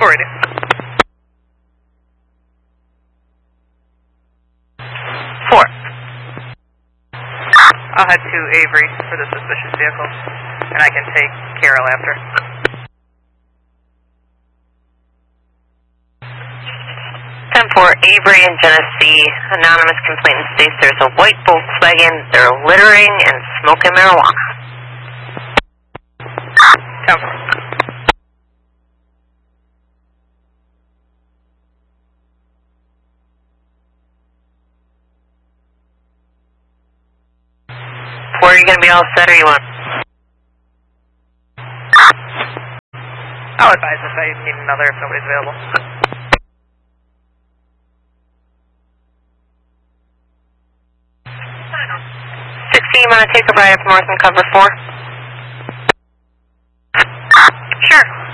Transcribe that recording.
480. I'll head to Avery for the suspicious vehicle, and I can take Carol after. 10-4, Avery and Genesee. Anonymous complainant states there's a white Volkswagen. They're littering and smoking marijuana. 10-4. Are you going to be all set, or you want? I'll advise if I need another if nobody's available. 16, you want to take a right up north and cover 4? Sure.